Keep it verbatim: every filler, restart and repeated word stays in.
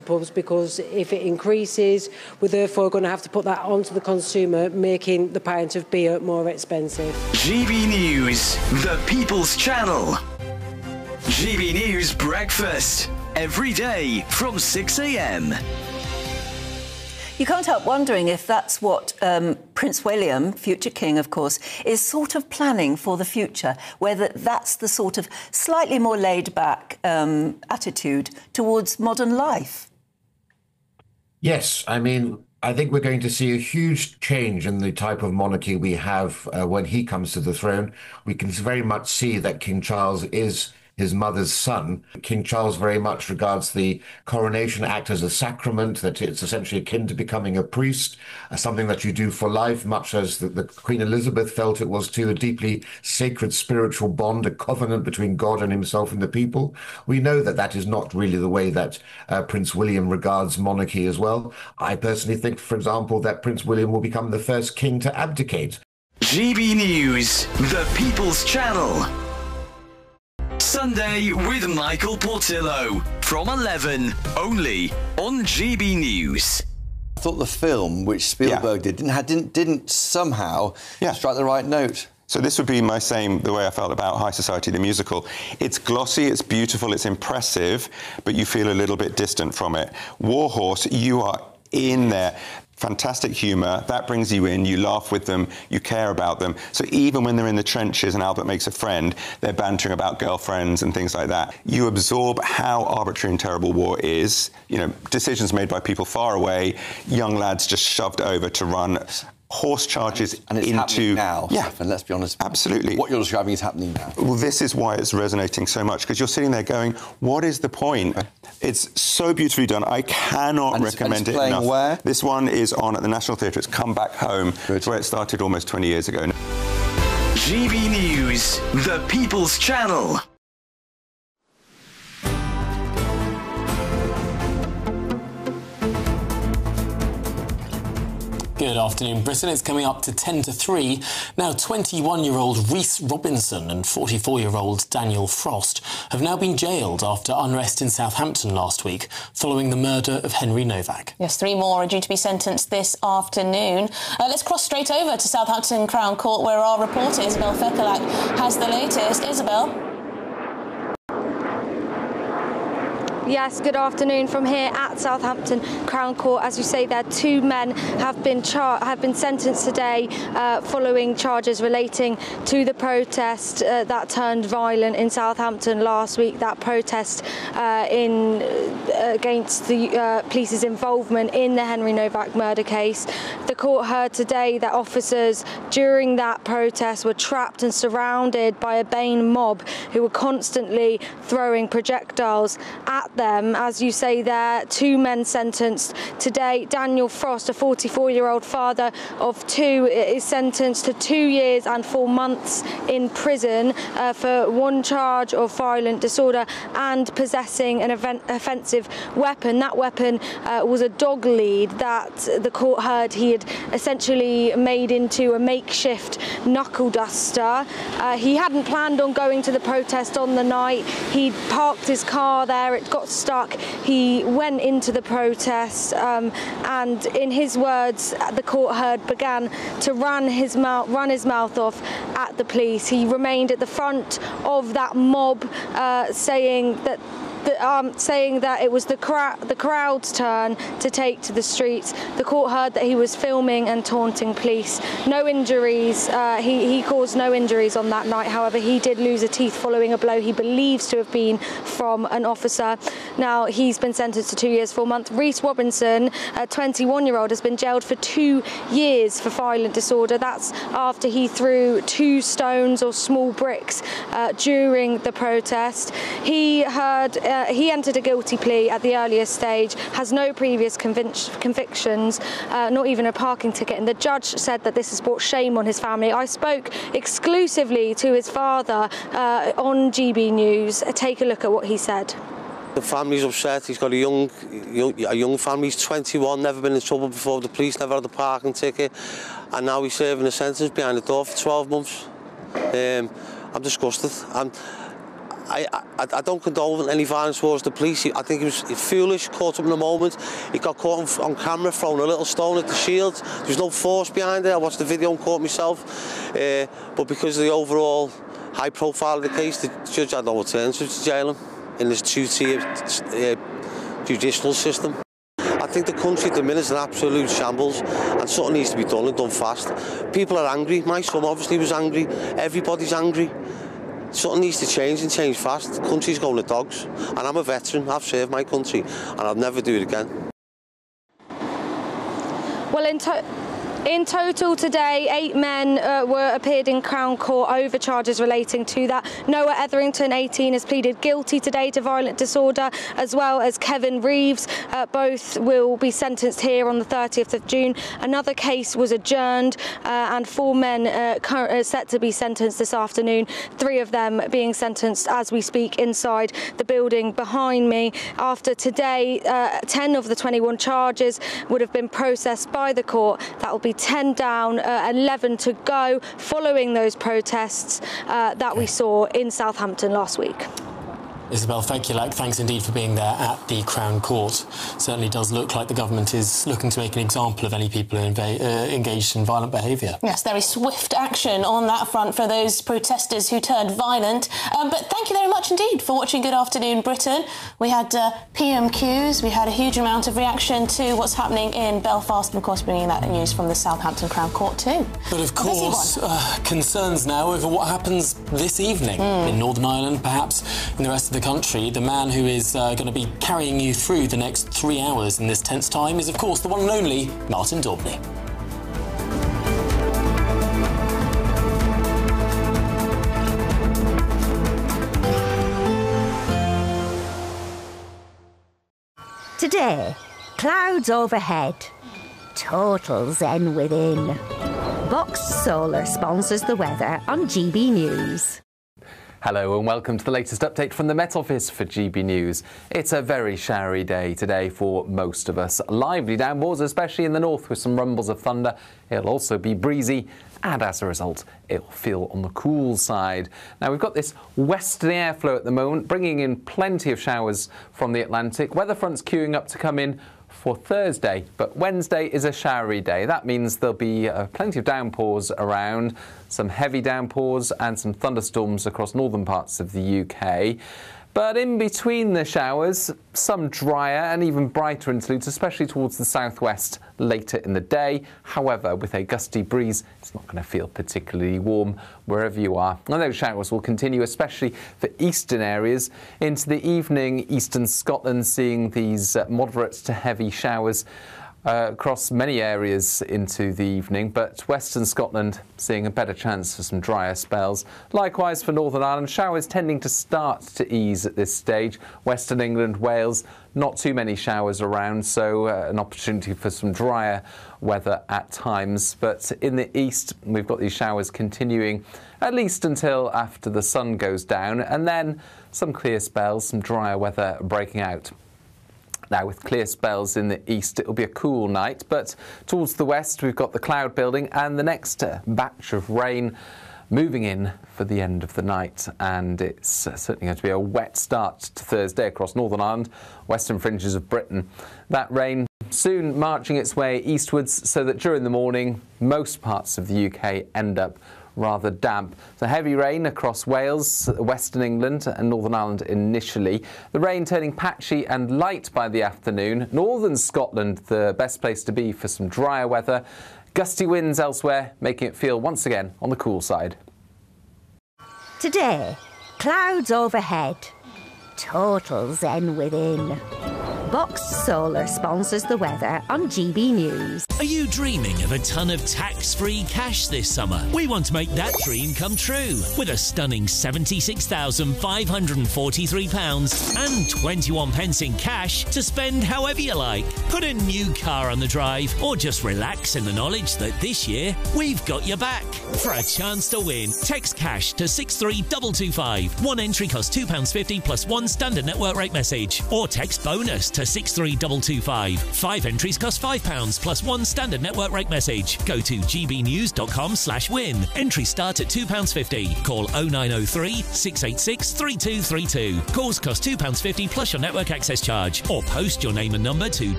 because if it increases, we're therefore going to have to put that onto the consumer, making the pint of beer more expensive. G B News, the People's Channel. G B News Breakfast, every day from six a m. You can't help wondering if that's what um, Prince William, future king, of course, is sort of planning for the future, whether that's the sort of slightly more laid-back um, attitude towards modern life. Yes, I mean, I think we're going to see a huge change in the type of monarchy we have uh, when he comes to the throne. We can very much see that King Charles is his mother's son. King Charles very much regards the Coronation Act as a sacrament, that it's essentially akin to becoming a priest, uh, something that you do for life, much as the, the Queen Elizabeth felt it was too, a deeply sacred spiritual bond, a covenant between God and himself and the people. We know that that is not really the way that uh, Prince William regards monarchy as well. I personally think, for example, that Prince William will become the first king to abdicate. G B News, the People's Channel. Sunday with Michael Portillo from eleven, only on G B News. I thought the film, which Spielberg Yeah. did, didn't, didn't, didn't somehow Yeah. strike the right note. So this would be my same, the way I felt about High Society, the musical. It's glossy, it's beautiful, it's impressive, but you feel a little bit distant from it. War Horse, you are in there. Fantastic humour, that brings you in, you laugh with them, you care about them. So even when they're in the trenches and Albert makes a friend, they're bantering about girlfriends and things like that. You absorb how arbitrary and terrible war is, you know, decisions made by people far away, young lads just shoved over to run horse charges and it's into... happening now, yeah, Stefan, let's be honest. Absolutely. What you're describing is happening now. Well, this is why it's resonating so much, because you're sitting there going, what is the point? It's so beautifully done. I cannot and it's, recommend and it's it playing enough. Where? This one is on at the National Theatre. It's Come Back Home. Good. It's where it started almost twenty years ago. G B News, the People's Channel. Good afternoon, Britain. It's coming up to ten to three. Now, twenty-one-year-old Rhys Robinson and forty-four-year-old Daniel Frost have now been jailed after unrest in Southampton last week following the murder of Henry Novak. Yes, three more are due to be sentenced this afternoon. Uh, let's cross straight over to Southampton Crown Court, where our reporter Isabel Fekalak has the latest. Isabel? Yes, good afternoon from here at Southampton Crown Court. As you say, there two men have been char have been sentenced today uh, following charges relating to the protest uh, that turned violent in Southampton last week. That protest uh, in uh, against the uh, police's involvement in the Henry Novak murder case. The court heard today that officers during that protest were trapped and surrounded by a Bain mob who were constantly throwing projectiles at them. As you say there, two men sentenced today. Daniel Frost, a forty-four-year-old father of two, is sentenced to two years and four months in prison uh, for one charge of violent disorder and possessing an event offensive weapon. That weapon uh, was a dog lead that the court heard he had essentially made into a makeshift knuckle duster. Uh, he hadn't planned on going to the protest on the night. He parked his car there. It got stuck. He went into the protest um, and, in his words, the court heard began to run his mouth, run his mouth off at the police. He remained at the front of that mob, uh, saying that. The, um, saying that it was the, cra the crowd's turn to take to the streets. The court heard that he was filming and taunting police. No injuries. Uh, he, he caused no injuries on that night. However, he did lose a teeth following a blow he believes to have been from an officer. Now, he's been sentenced to two years, four months. Rhys Robinson, a twenty-one-year-old, has been jailed for two years for violent disorder. That's after he threw two stones or small bricks uh, during the protest. He heard... Uh, he entered a guilty plea at the earliest stage, has no previous convic convictions, uh, not even a parking ticket, and the judge said that this has brought shame on his family. I spoke exclusively to his father uh, on G B News. Take a look at what he said. The family's upset. He's got a young, young, a young family. He's twenty-one, never been in trouble before. The police never had a parking ticket, and now he's serving a sentence behind the door for twelve months. Um, I'm disgusted. I'm, I, I, I don't condone any violence towards the police. I think he was foolish, caught up in the moment. He got caught on, on camera, throwing a little stone at the shield. There was no force behind it. I watched the video and caught myself. Uh, but because of the overall high profile of the case, the judge had no alternative to jail him in this two-tier uh, judicial system. I think the country at the minute is an absolute shambles, and something needs to be done and done fast. People are angry. My son obviously was angry. Everybody's angry. Something needs to change and change fast. The country's going to dogs, and I'm a veteran. I've served my country, and I'll never do it again. Well, in to In total today, eight men uh, were appeared in Crown Court over charges relating to that. Noah Etherington, eighteen, has pleaded guilty today to violent disorder, as well as Kevin Reeves. Uh, both will be sentenced here on the thirtieth of June. Another case was adjourned, uh, and four men uh, are set to be sentenced this afternoon, three of them being sentenced as we speak inside the building behind me. After today, uh, ten of the twenty-one charges would have been processed by the court. That will be ten down, uh, eleven to go, following those protests uh, that we saw in Southampton last week. Isabel Fekulak, thanks indeed for being there at the Crown Court. Certainly does look like the government is looking to make an example of any people who are uh, engaged in violent behaviour. Yes, very swift action on that front for those protesters who turned violent. Um, but thank you very much indeed for watching Good Afternoon Britain. We had uh, P M Qs, we had a huge amount of reaction to what's happening in Belfast, and of course bringing that news from the Southampton Crown Court too. But of course, uh, concerns now over what happens this evening mm. in Northern Ireland, perhaps in the rest of the country. The man who is uh, going to be carrying you through the next three hours in this tense time is, of course, the one and only Martin Daubney. Today, clouds overhead, total zen within. Box Solar sponsors the weather on G B News. Hello and welcome to the latest update from the Met Office for G B News. It's a very showery day today for most of us. Lively downpours, especially in the north, with some rumbles of thunder. It'll also be breezy, and as a result, it'll feel on the cool side. Now, we've got this westerly airflow at the moment, bringing in plenty of showers from the Atlantic. Weather fronts queuing up to come in for Thursday, but Wednesday is a showery day. That means there'll be uh, plenty of downpours around, some heavy downpours and some thunderstorms across northern parts of the U K. But in between the showers, some drier and even brighter interludes, especially towards the southwest later in the day. However, with a gusty breeze, it's not going to feel particularly warm wherever you are. And those showers will continue, especially for eastern areas. Into the evening, eastern Scotland seeing these uh, moderate to heavy showers Uh, across many areas into the evening, but Western Scotland seeing a better chance for some drier spells. Likewise for Northern Ireland, showers tending to start to ease at this stage. Western England, Wales, not too many showers around, so uh, an opportunity for some drier weather at times. But in the east, we've got these showers continuing at least until after the sun goes down, and then some clear spells, some drier weather breaking out. Now, with clear spells in the east, it'll be a cool night, but towards the west, we've got the cloud building and the next uh, batch of rain moving in for the end of the night. And it's uh, certainly going to be a wet start to Thursday across Northern Ireland, western fringes of Britain. That rain soon marching its way eastwards, so that during the morning, most parts of the U K end up rather damp. So heavy rain across Wales, Western England and Northern Ireland initially. The rain turning patchy and light by the afternoon. Northern Scotland, the best place to be for some drier weather. Gusty winds elsewhere, making it feel once again on the cool side. Today, clouds overhead, total zen within. Box Solar sponsors the weather on G B News. Are you dreaming of a ton of tax-free cash this summer? We want to make that dream come true with a stunning seventy-six thousand five hundred forty-three pounds and twenty-one pence in cash to spend however you like. Put a new car on the drive or just relax in the knowledge that this year we've got your back. For a chance to win, text cash to six three two two five. One entry costs two pounds fifty plus one standard network rate message. Or text bonus to to six three two two five. Five entries cost five pounds plus one standard network rate message. Go to gbnews.com slash win. Entries start at two pounds fifty. Call oh nine oh three, six eight six, three two three two. Calls cost two pounds fifty plus your network access charge. Or post your name and number to